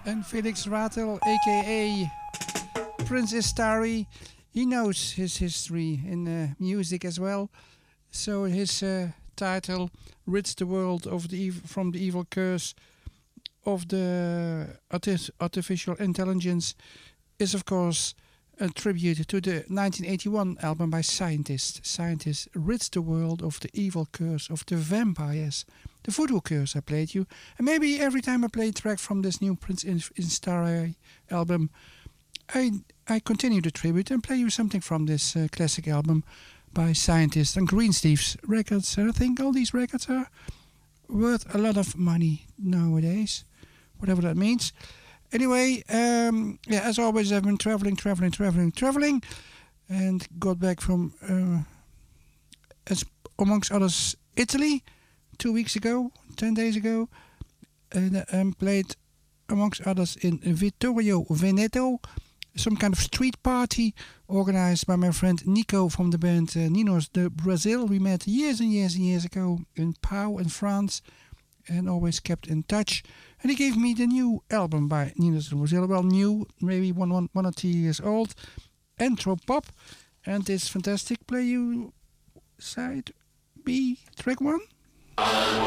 And Felix Ratel, aka Prince Istari, he knows his history in music as well. So his title, rids the world of from the evil curse of the artificial intelligence, is of course a tribute to the 1981 album by Scientist. Scientist rids the world of the evil curse of the vampires. The voodoo curse I played you. And maybe every time I play a track from this new Prince Instari album, I continue the tribute and play you something from this classic album by Scientist and Greenleaf's records. And I think all these records are worth a lot of money nowadays, whatever that means. Anyway, as always, I've been traveling, and got back from, amongst others, Italy 2 weeks ago, 10 days ago, and played, amongst others, in Vittorio Veneto, some kind of street party organized by my friend Nico from the band Ninos de Brazil. We met years and years ago in Pau in France, and always kept in touch. And he gave me the new album by Ninos de Brazil. Well, new, maybe one or 2 years old, Entropop, and it's fantastic. Play you side B, track 1.